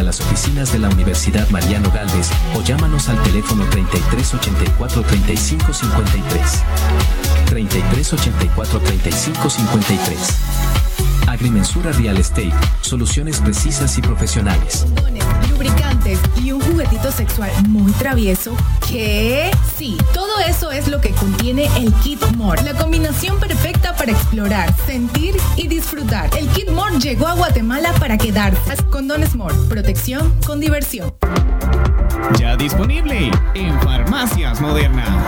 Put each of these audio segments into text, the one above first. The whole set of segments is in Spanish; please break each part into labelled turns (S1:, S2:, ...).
S1: a las oficinas de la Universidad Mariano Gálvez o llámanos al teléfono 33 84 35 53. 33 84 35 53. Agrimensura Real Estate, soluciones precisas y profesionales.
S2: Condones, lubricantes y un juguetito sexual muy travieso. ¿Qué? Sí, todo eso es lo que contiene el Kit More, la combinación perfecta para explorar, sentir y disfrutar. El Kit More llegó a Guatemala para quedarse. Condones More, protección con diversión.
S3: Ya disponible en Farmacias Moderna.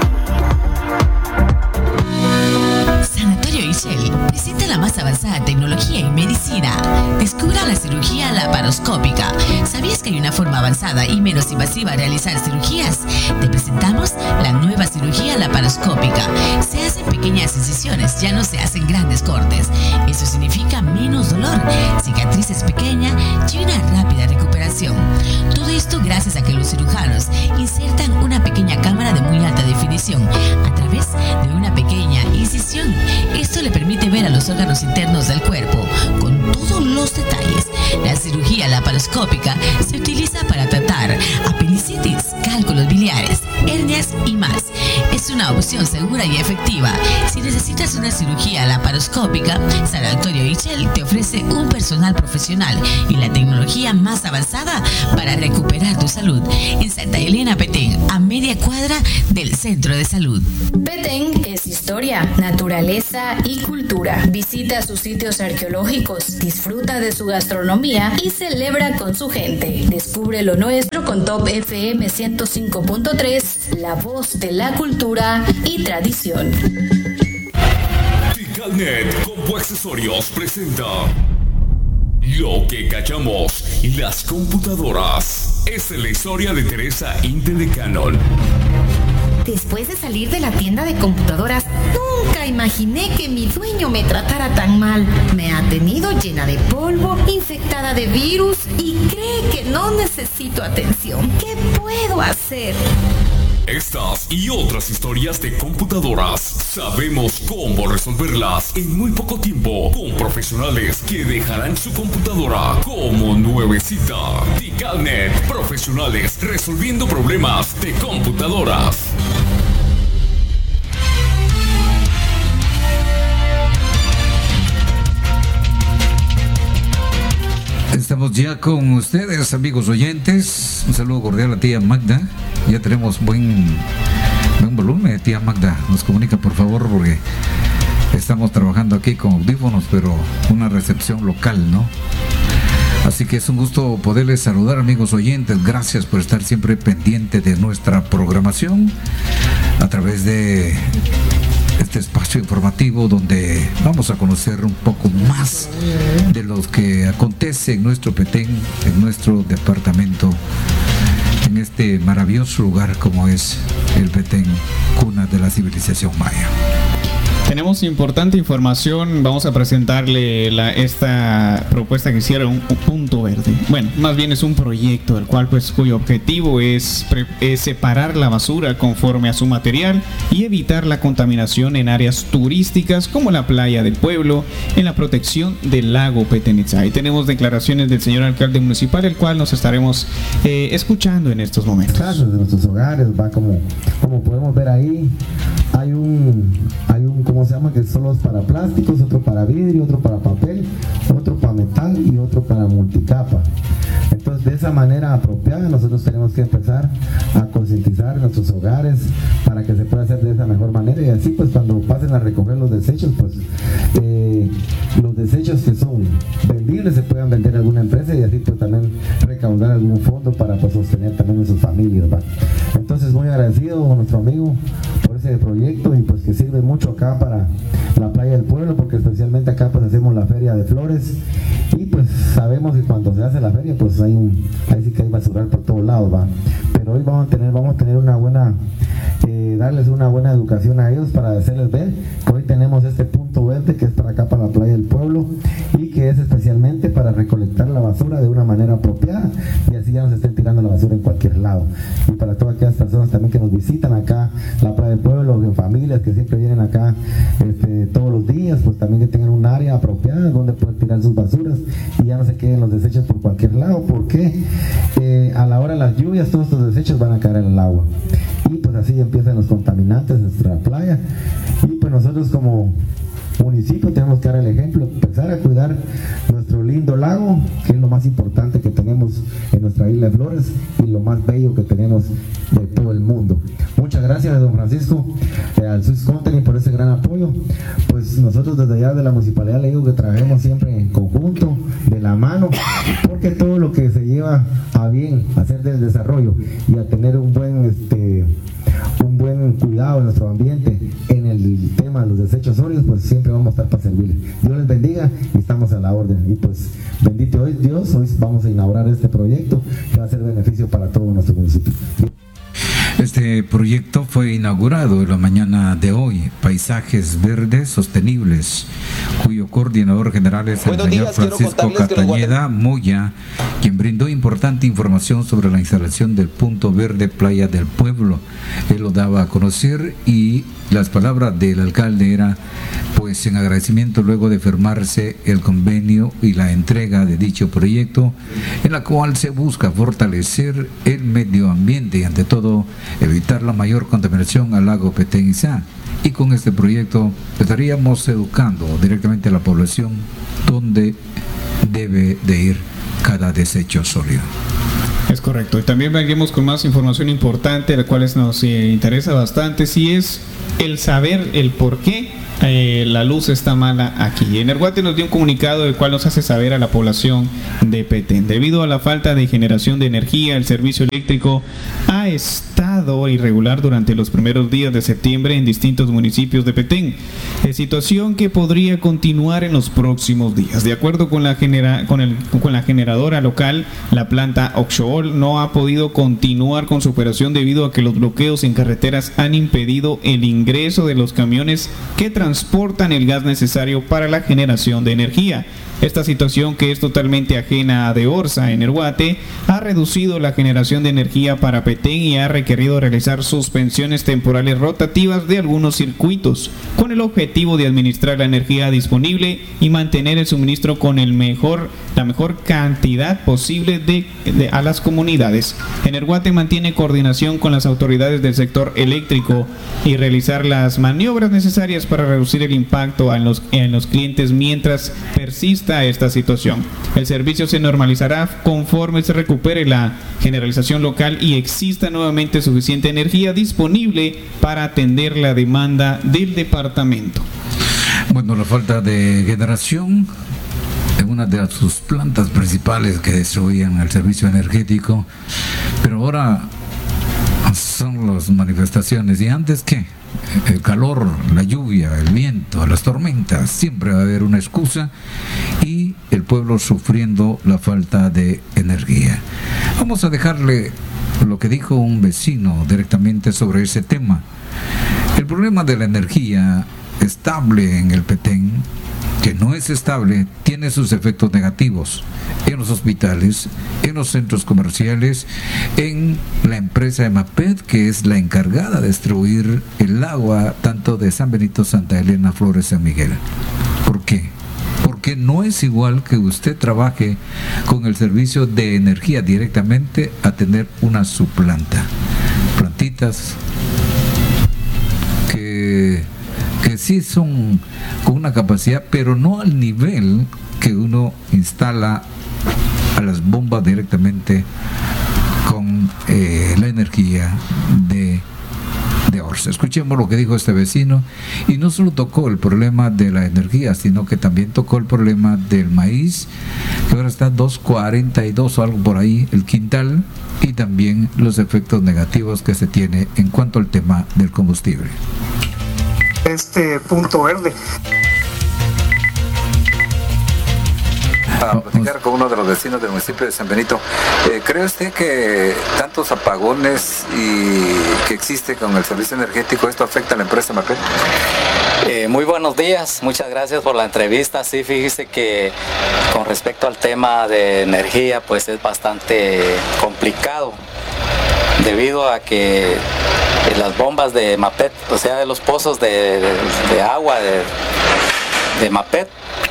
S4: Sanatorio Ishel presenta la más avanzada tecnología en medicina. Descubra la cirugía laparoscópica. ¿Sabías que hay una forma avanzada y menos invasiva de realizar cirugías? Te presentamos la nueva cirugía laparoscópica. Se hacen pequeñas incisiones, ya no se hacen grandes cortes. Eso significa menos dolor, cicatrices pequeñas y una rápida recuperación. Todo esto gracias a que los cirujanos insertan una pequeña cámara de muy alta definición a través de una pequeña incisión. Esto le permite ver a los órganos internos del cuerpo con todos los detalles. La cirugía laparoscópica se utiliza para tratar apendicitis, cálculos biliares, hernias y más. Es una opción segura y efectiva. Si necesitas una cirugía laparoscópica, Sanatorio Ishel te ofrece un personal profesional y la tecnología más avanzada para recuperar tu salud. En Santa Elena, Petén, a media cuadra del Centro de Salud.
S5: Petén es historia, naturaleza y cultura. Visita sus sitios arqueológicos, disfruta de su gastronomía y celebra con su gente. Descubre lo nuestro con Top FM 105.3, la voz de la cultura y tradición.
S6: Ticalnet Combo Accesorios presenta Lo que callamos las computadoras. Es la historia de Teresa Intel de Canon.
S7: Después de salir de la tienda de computadoras, nunca imaginé que mi dueño me tratara tan mal. Me ha tenido llena de polvo, infectada de virus y cree que no necesito atención. ¿Qué puedo hacer?
S6: Estas y otras historias de computadoras sabemos cómo resolverlas en muy poco tiempo con profesionales que dejarán su computadora como nuevecita. Ticalnet, profesionales resolviendo problemas de computadoras.
S8: Estamos ya con ustedes, amigos oyentes. Un saludo cordial a tía Magda. Ya tenemos buen volumen, tía Magda. Nos comunica, por favor, porque estamos trabajando aquí con audífonos, pero una recepción local, ¿no? Así que es un gusto poderles saludar, amigos oyentes. Gracias por estar siempre pendiente de nuestra programación a través de este espacio informativo donde vamos a conocer un poco más de lo que acontece en nuestro Petén, en nuestro departamento, en este maravilloso lugar como es el Petén, cuna de la civilización maya.
S3: Tenemos importante información. Vamos a presentarle esta propuesta que hicieron, un punto verde. Bueno, más bien es un proyecto el cual, cuyo objetivo es separar la basura conforme a su material y evitar la contaminación en áreas turísticas como la playa del pueblo, en la protección del lago Petenitza. Y tenemos declaraciones del señor alcalde municipal, el cual nos estaremos escuchando en estos momentos.
S9: Claro, de nuestros hogares, va como podemos ver ahí, hay un ¿cómo se llama? Que solo es para plásticos, otro para vidrio, otro para papel, otro para metal y otro para multicapa. Entonces, de esa manera apropiada, nosotros tenemos que empezar a concientizar nuestros hogares para que se pueda hacer de esa mejor manera, y así pues cuando pasen a recoger los desechos, pues los desechos que son vendibles se puedan vender a alguna empresa y así pues también recaudar algún fondo para pues sostener también a sus familias, ¿va? Entonces, muy agradecido a nuestro amigo por ese proyecto, y pues que sirve mucho acá para la playa del pueblo, porque especialmente acá pues hacemos la feria de flores, y pues sabemos que cuando se hace la feria pues ahí sí que hay basural por todos lados, va. Pero hoy vamos a tener una buena darles una buena educación a ellos para hacerles ver que hoy tenemos este punto verde que es para acá, para la playa del pueblo, y que es especialmente para recolectar la basura de una manera apropiada, y así ya no se estén tirando la basura en cualquier lado. Y para todas aquellas personas también que nos visitan acá, la Playa del Pueblo, en familias que siempre vienen acá todos los días, pues también que tengan un área apropiada donde poder tirar sus basuras y ya no se queden los desechos por cualquier lado, porque a la hora de las lluvias todos estos desechos van a caer en el agua. Y pues así empiezan los contaminantes de nuestra playa. Y pues nosotros como municipio tenemos que dar el ejemplo, empezar a cuidar nuestro lindo lago, que es lo más importante que tenemos en nuestra isla de Flores y lo más bello que tenemos de todo el mundo. Muchas gracias, don Francisco, al Swiss Company por ese gran apoyo. Pues nosotros desde allá de la municipalidad le digo que trabajemos siempre en conjunto, de la mano, porque todo lo que se lleva a bien hacer del desarrollo y a tener un buen cuidado de nuestro ambiente en el tema de los desechos sólidos, pues siempre vamos a estar para servirles. Dios les bendiga y estamos a la orden. Y pues bendito hoy Dios, hoy vamos a inaugurar este proyecto que va a ser beneficio para todo nuestro municipio.
S8: Este proyecto fue inaugurado en la mañana de hoy, Paisajes Verdes Sostenibles, cuyo coordinador general es el señor Francisco Castañeda Moya, quien brindó importante información sobre la instalación del punto verde Playa del Pueblo. Él lo daba a conocer y las palabras del alcalde era pues en agradecimiento luego de firmarse el convenio y la entrega de dicho proyecto, en la cual se busca fortalecer el medio ambiente y ante todo evitar la mayor contaminación al lago Petén Itzá. Y con este proyecto estaríamos educando directamente a la población dónde debe de ir cada desecho sólido.
S3: Es correcto. Y también venimos con más información importante, la cual nos interesa bastante, si es el saber el por qué la luz está mala aquí. Energuate nos dio un comunicado el cual nos hace saber a la población de Petén. Debido a la falta de generación de energía, el servicio eléctrico ha estado irregular durante los primeros días de septiembre en distintos municipios de Petén, situación que podría continuar en los próximos días. De acuerdo con la generadora local, la planta Oxool no ha podido continuar con su operación debido a que los bloqueos en carreteras han impedido el ingreso de los camiones que transportan el gas necesario para la generación de energía. Esta situación, que es totalmente ajena a Deorsa, Energuate, ha reducido la generación de energía para Petén y ha requerido realizar suspensiones temporales rotativas de algunos circuitos, con el objetivo de administrar la energía disponible y mantener el suministro con la mejor cantidad posible a las comunidades. Energuate mantiene coordinación con las autoridades del sector eléctrico y realizar las maniobras necesarias para reducir el impacto en los clientes mientras persista esta situación. El servicio se normalizará conforme se recupere la generalización local y exista nuevamente suficiente energía disponible para atender la demanda del departamento.
S8: Bueno, la falta de generación en una de sus plantas principales que destruían el servicio energético, pero ahora son las manifestaciones. ¿Y antes qué? El calor, la lluvia, el viento, las tormentas, siempre va a haber una excusa y el pueblo sufriendo la falta de energía. Vamos a dejarle lo que dijo un vecino directamente sobre ese tema. El problema de la energía estable en el Petén, que no es estable, tiene sus efectos negativos en los hospitales, en los centros comerciales, en la empresa EMAPET, que es la encargada de distribuir el agua tanto de San Benito, Santa Elena, Flores, San Miguel. ¿Por qué? Porque no es igual que usted trabaje con el servicio de energía directamente a tener una subplanta. Plantitas que sí son con una capacidad, pero no al nivel que uno instala a las bombas directamente con la energía de Orsa. Escuchemos lo que dijo este vecino, y no solo tocó el problema de la energía, sino que también tocó el problema del maíz, que ahora está 2.42 o algo por ahí el quintal, y también los efectos negativos que se tiene en cuanto al tema del combustible.
S10: Este punto verde
S8: a platicar con uno de los vecinos del municipio de San Benito. ¿Cree usted que tantos apagones que existe con el servicio energético, esto afecta a la empresa Mapet?
S10: Muy buenos días, muchas gracias por la entrevista. Sí, fíjese que con respecto al tema de energía, pues es bastante complicado debido a que las bombas de Mapet, o sea, de los pozos de agua de Mapet,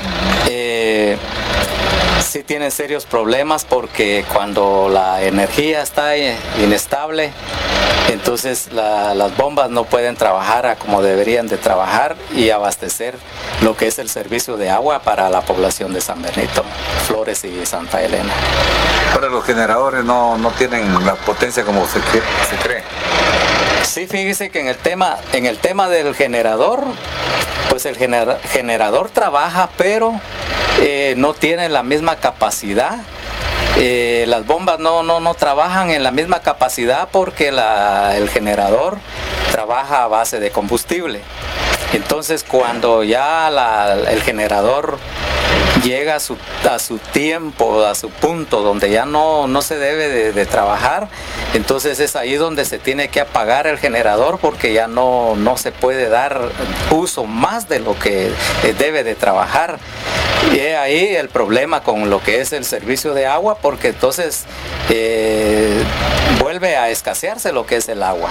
S10: sí tienen serios problemas porque cuando la energía está inestable, entonces las bombas no pueden trabajar a como deberían de trabajar y abastecer lo que es el servicio de agua para la población de San Benito, Flores y Santa Elena.
S8: Ahora los generadores no tienen la potencia como se cree.
S10: Sí, fíjese que en el tema del generador, pues el generador trabaja, pero no tiene la misma capacidad. Las bombas no trabajan en la misma capacidad porque el generador trabaja a base de combustible. Entonces cuando ya el generador llega a su tiempo, a su punto donde ya no se debe de trabajar, entonces es ahí donde se tiene que apagar el generador porque ya no se puede dar uso más de lo que debe de trabajar. Y es ahí el problema con lo que es el servicio de agua, porque entonces vuelve a escasearse lo que es el agua.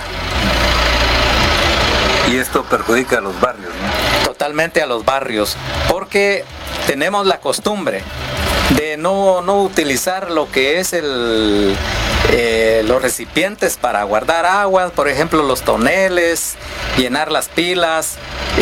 S8: Y esto perjudica a los barrios, ¿no?
S10: Totalmente a los barrios, porque tenemos la costumbre de no utilizar lo que es los recipientes para guardar agua, por ejemplo los toneles, llenar las pilas,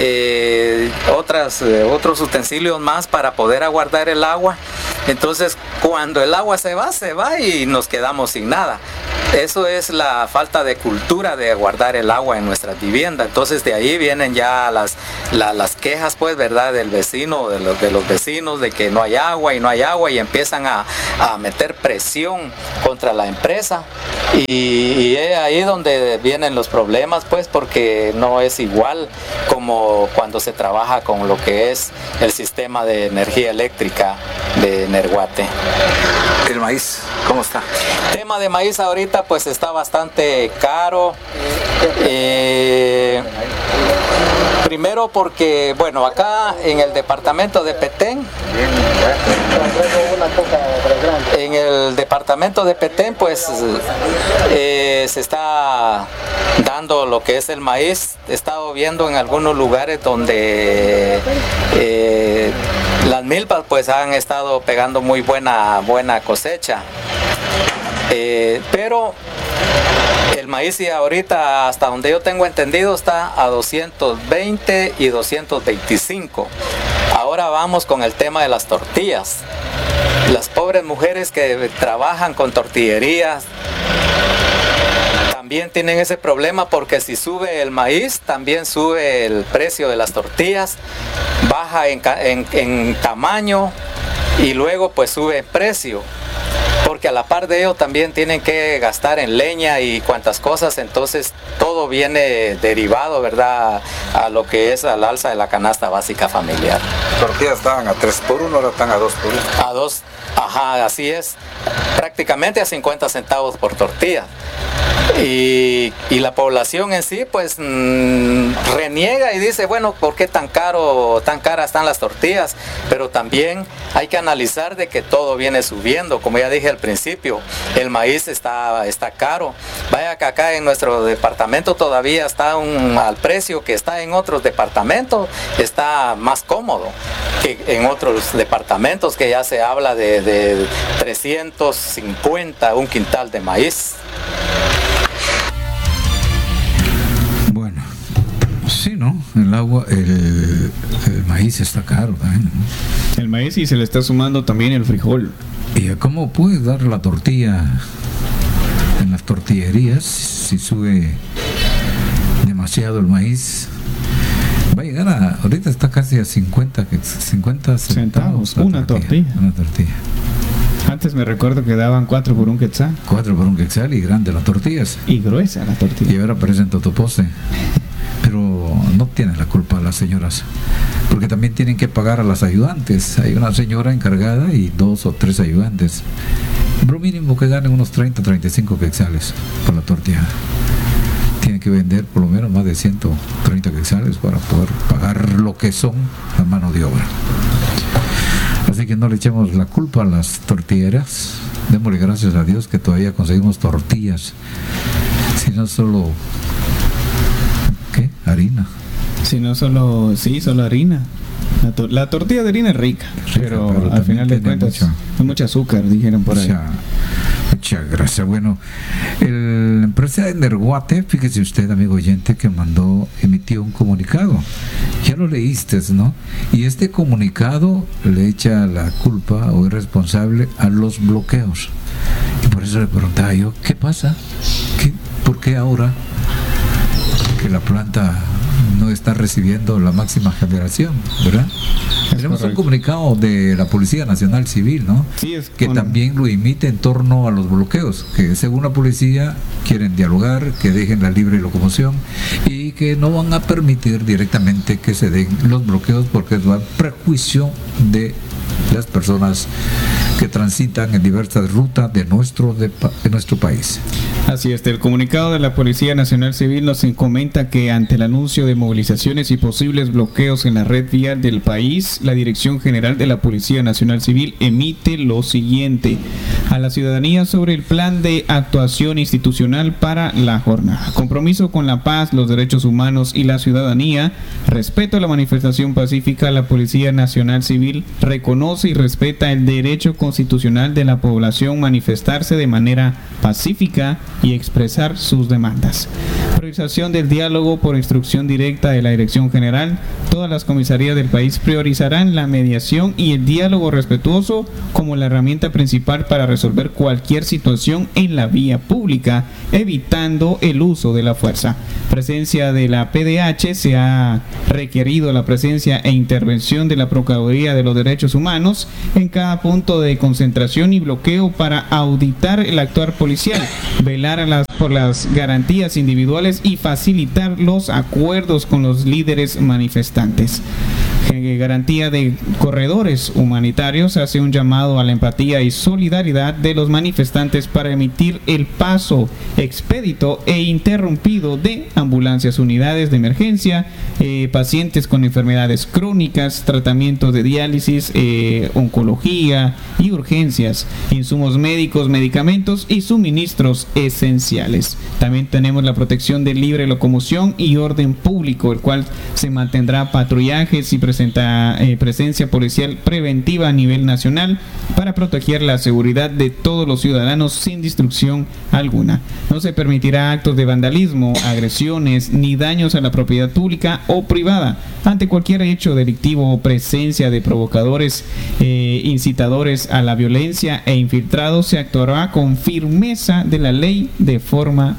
S10: otros utensilios más para poder aguardar el agua. Entonces cuando el agua se va y nos quedamos sin nada. Eso es la falta de cultura de guardar el agua en nuestras viviendas. Entonces de ahí vienen ya las quejas, pues, ¿verdad?, del vecino, de los vecinos, de que no hay agua y empiezan a meter presión contra la empresa. Y es ahí donde vienen los problemas, pues, porque no es igual como cuando se trabaja con lo que es el sistema de energía eléctrica de Nerguate.
S8: ¿El maíz cómo está?
S10: El tema de maíz ahorita pues está bastante caro. Primero porque, bueno, acá en el departamento de Petén, pues se está dando lo que es el maíz. He estado viendo en algunos lugares donde las milpas pues han estado pegando muy buena cosecha, pero el maíz y ahorita, hasta donde yo tengo entendido, está a 220 y 225. Ahora vamos con el tema de las tortillas. Las pobres mujeres que trabajan con tortillerías también tienen ese problema, porque si sube el maíz, también sube el precio de las tortillas, baja en tamaño y luego pues sube en precio, porque a la par de ello también tienen que gastar en leña y cuantas cosas. Entonces todo viene derivado, ¿verdad?, a lo que es al alza de la canasta básica familiar.
S8: Tortillas estaban a 3 por 1, ahora están a 2 por 1.
S10: A 2, ajá, así es, prácticamente a 50 centavos por tortilla. Y la población en sí pues reniega y dice, bueno, ¿por qué tan caras están las tortillas? Pero también hay que analizar de que todo viene subiendo. Como ya dije al principio, el maíz está caro. Vaya que acá en nuestro departamento todavía está al precio que está en otros departamentos, está más cómodo que en otros departamentos, que ya se habla de 350 un quintal de maíz.
S8: Bueno, sí, ¿no? El agua, el maíz está caro también, ¿no?
S3: El maíz, y se le está sumando también el frijol.
S8: ¿Y cómo puedes dar la tortilla en las tortillerías si sube demasiado el maíz? Va a llegar ahorita está casi a 50 centavos
S3: una tortilla.
S8: Una tortilla.
S3: Antes me recuerdo que daban 4 por un quetzal.
S8: 4 por un quetzal, y grande las tortillas.
S3: Y gruesa la tortilla.
S8: Y ahora aparece en Totopoce. pero no tienen la culpa las señoras, porque también tienen que pagar a las ayudantes. Hay una señora encargada y 2 o 3 ayudantes. Lo mínimo que ganen unos 30, 35 quetzales por la tortilla. Tienen que vender por lo menos más de 130 quetzales para poder pagar lo que son la mano de obra. Así que no le echemos la culpa a las tortilleras. Démosle gracias a Dios que todavía conseguimos tortillas, si no solo harina.
S3: Si no solo, solo harina. La tortilla de harina es rica, pero al final de cuentas hay mucho azúcar, dijeron por ahí.
S8: Muchas gracias. Bueno, la empresa de Energuate, fíjese usted, amigo oyente, que emitió un comunicado. Ya lo leíste, ¿no? Y este comunicado le echa la culpa o es responsable a los bloqueos. Y por eso le preguntaba yo, ¿qué pasa? ¿Por qué ahora que la planta no está recibiendo la máxima generación, verdad? Tenemos un comunicado de la Policía Nacional Civil, ¿no?
S3: Sí,
S8: que también lo emite en torno a los bloqueos, que según la policía quieren dialogar, que dejen la libre locomoción y que no van a permitir directamente que se den los bloqueos porque va a prejuicio de las personas que transitan en diversas rutas de nuestro país.
S3: Así es, el comunicado de la Policía Nacional Civil nos comenta que ante el anuncio de movilizaciones y posibles bloqueos en la red vial del país, la Dirección General de la Policía Nacional Civil emite lo siguiente a la ciudadanía sobre el plan de actuación institucional para la jornada. Compromiso con la paz, los derechos humanos y la ciudadanía, respeto a la manifestación pacífica. La Policía Nacional Civil reconoce y respeta el derecho constitucional de la población manifestarse de manera pacífica y expresar sus demandas. Priorización del diálogo por instrucción directa de la Dirección General. Todas las comisarías del país priorizarán la mediación y el diálogo respetuoso como la herramienta principal para resolver cualquier situación en la vía pública, evitando el uso de la fuerza. Presencia de la PDH. Se ha requerido la presencia e intervención de la Procuraduría de los Derechos Humanos en cada punto de concentración y bloqueo para auditar el actuar policial, velar por las garantías individuales y facilitar los acuerdos con los líderes manifestantes. Garantía de corredores humanitarios. Hace un llamado a la empatía y solidaridad de los manifestantes para emitir el paso expedito e interrumpido de ambulancias, unidades de emergencia, pacientes con enfermedades crónicas, tratamientos de diálisis, oncología y urgencias, insumos médicos, medicamentos y suministros esenciales. También tenemos la protección de libre locomoción y orden público, el cual se mantendrá patrullajes y presencia policial preventiva a nivel nacional para proteger la seguridad de todos los ciudadanos sin distracción alguna. No se permitirá actos de vandalismo, agresiones ni daños a la propiedad pública o privada. Ante cualquier hecho delictivo o presencia de provocadores, incitadores a la violencia e infiltrados, se actuará con firmeza de la ley de forma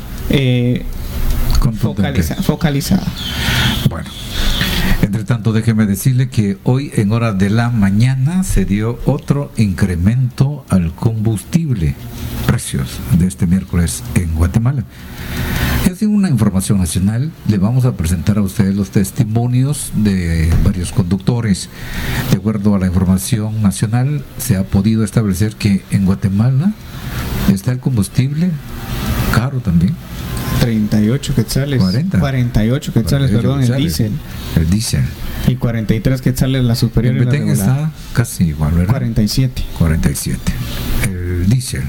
S3: focalizada.
S8: Bueno, entre tanto, déjeme decirle que hoy en horas de la mañana se dio otro incremento al combustible, precios de este miércoles en Guatemala. Y así una información nacional, le vamos a presentar a ustedes los testimonios de varios conductores. De acuerdo a la información nacional, se ha podido establecer que en Guatemala está el combustible caro también.
S3: 38 quetzales.
S8: 48
S3: quetzales, perdón, el diésel.
S8: El diésel.
S3: Y 43 quetzales la superior.
S8: El Petén está casi igual, ¿verdad?
S3: 47.
S8: El diésel.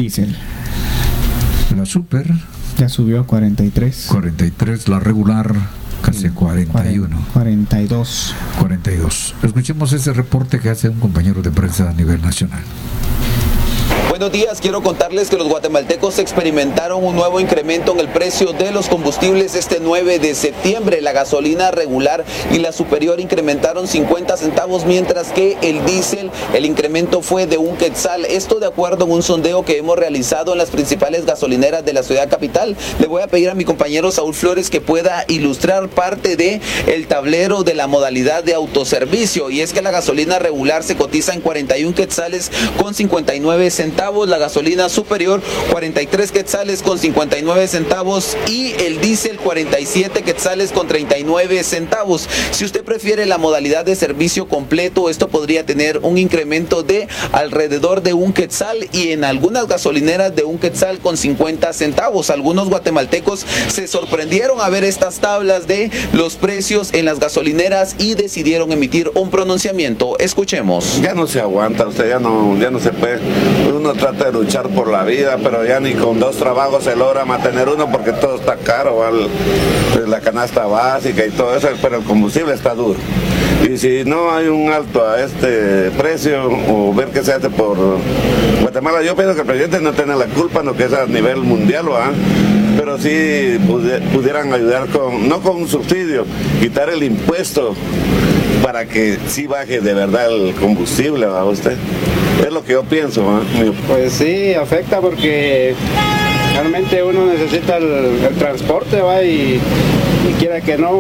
S8: La super
S3: ya subió a 43.
S8: La regular casi 41.
S3: 42.
S8: Escuchemos ese reporte que hace un compañero de prensa a nivel nacional.
S11: Buenos días, quiero contarles que los guatemaltecos experimentaron un nuevo incremento en el precio de los combustibles este 9 de septiembre. La gasolina regular y la superior incrementaron 50 centavos, mientras que el diésel, el incremento fue de 1 quetzal. Esto de acuerdo a un sondeo que hemos realizado en las principales gasolineras de la ciudad capital. Le voy a pedir a mi compañero Saúl Flores que pueda ilustrar parte de el tablero de la modalidad de autoservicio. Y es que la gasolina regular se cotiza en 41 quetzales con 59 centavos. centavos, la gasolina superior 43 quetzales con 59 centavos y el diésel 47 quetzales con 39 centavos. Si usted prefiere la modalidad de servicio completo, esto podría tener un incremento de alrededor de 1 quetzal y en algunas gasolineras de 1 quetzal con 50 centavos. Algunos guatemaltecos se sorprendieron a ver estas tablas de los precios en las gasolineras y decidieron emitir un pronunciamiento. Escuchemos.
S12: Ya no se aguanta, usted ya no se puede. Uno trata de luchar por la vida, pero ya ni con 2 trabajos se logra mantener uno porque todo está caro, ¿vale? La canasta básica y todo eso, pero el combustible está duro. Y si no hay un alto a este precio o ver qué se hace por Guatemala, yo pienso que el presidente no tiene la culpa, no que es a nivel mundial, ¿verdad? Pero sí pudieran ayudar no con un subsidio, quitar el impuesto para que sí baje de verdad el combustible, ¿verdad usted? Es lo que yo pienso, ¿verdad?
S13: Pues sí, afecta porque realmente uno necesita el transporte, ¿va? Y quiera que no,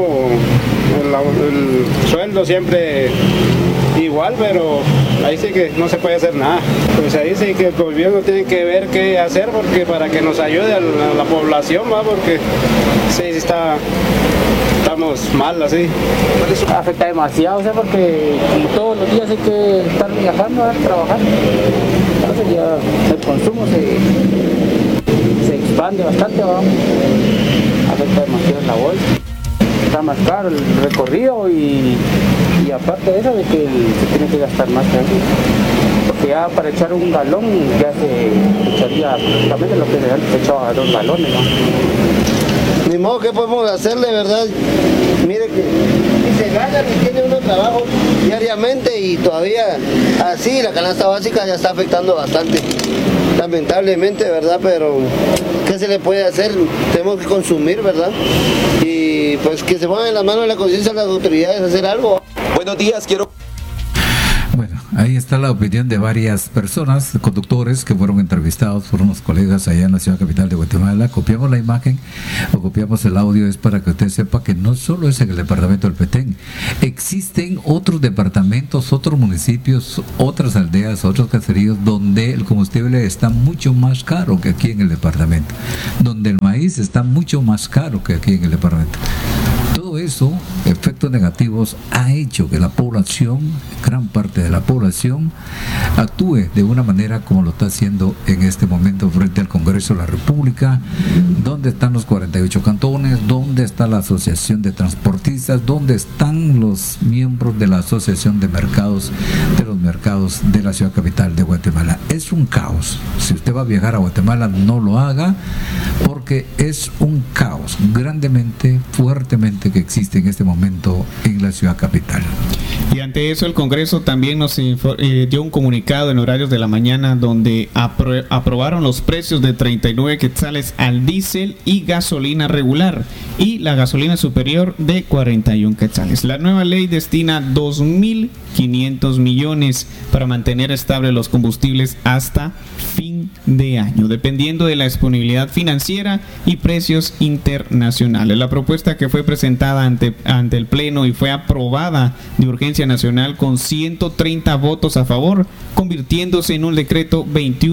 S13: el sueldo siempre igual, pero ahí sí que no se puede hacer nada. Pues ahí sí que el gobierno tiene que ver qué hacer porque para que nos ayude a la población, ¿va? Porque sí estamos mal así.
S14: Afecta demasiado, o sea, porque como todos los días hay que estar viajando a trabajar. Entonces ya el consumo se expande bastante, ¿va? Afecta demasiado en la bolsa. Está más caro el recorrido y aparte de eso de que se tiene que gastar más también. Porque ya para echar un galón ya se echaría prácticamente lo que antes se echaba 2 galones, ¿no?
S15: Ni modo, ¿qué podemos hacerle, verdad? Mire que si se gana, si tiene uno trabajo diariamente y todavía así la canasta básica ya está afectando bastante. Lamentablemente, ¿verdad? Pero ¿qué se le puede hacer? Tenemos que consumir, ¿verdad? Y pues que se pongan en las manos de la conciencia de las autoridades a hacer algo.
S11: Buenos días,
S8: Bueno, ahí está la opinión de varias personas, conductores que fueron entrevistados por unos colegas allá en la ciudad capital de Guatemala. Copiamos la imagen o copiamos el audio, es para que usted sepa que no solo es en el departamento del Petén, existen otros departamentos, otros municipios, otras aldeas, otros caseríos donde el combustible está mucho más caro que aquí en el departamento, donde el maíz está mucho más caro que aquí en el departamento. Todo eso, efectos negativos, ha hecho que la población, gran parte de la población, actúe de una manera como lo está haciendo en este momento frente al Congreso de la República, donde están los 48 cantones, donde está la Asociación de Transportistas, donde están los miembros de la Asociación de Mercados, de los mercados de la ciudad capital de Guatemala. Es un caos. Si usted va a viajar a Guatemala, no lo haga, porque es un caos grandemente, fuertemente que existe en este momento en la ciudad capital.
S3: Y ante eso el Congreso también nos dio un comunicado en horarios de la mañana donde aprobaron los precios de 39 quetzales al diésel y gasolina regular y la gasolina superior de 41 quetzales. La nueva ley destina 2.500 millones para mantener estables los combustibles hasta fin de año, dependiendo de la disponibilidad financiera y precios internacionales. La propuesta que fue presentada ante el Pleno y fue aprobada de urgencia nacional con 130 votos a favor, convirtiéndose en un decreto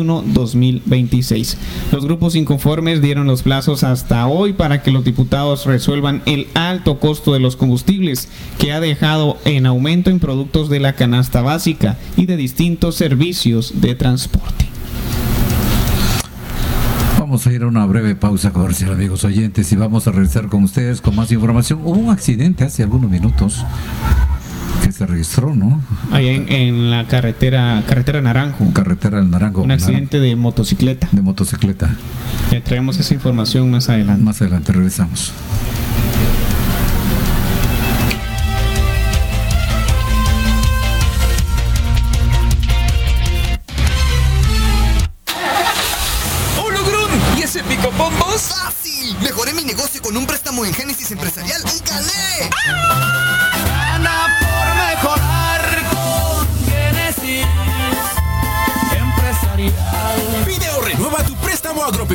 S3: 21-2026. Los grupos inconformes dieron los plazos hasta hoy para que los diputados resuelvan el alto costo de los combustibles que ha dejado en aumento en productos de la canasta básica y de distintos servicios de transporte.
S8: Vamos a ir a una breve pausa comercial, amigos oyentes, y vamos a regresar con ustedes con más información. Hubo un accidente hace algunos minutos que se registró, ¿no?
S3: Ahí en la carretera Naranjo.
S8: Carretera del Naranjo.
S3: Un accidente de motocicleta.
S8: De motocicleta.
S3: Le traemos esa información más adelante.
S8: Más adelante regresamos.
S16: ¡Fácil! Mejoré mi negocio con un préstamo en Génesis Empresarial y gané.
S17: Gana por mejorar con Génesis Empresarial.
S18: Pide o renueva tu préstamo agropecuario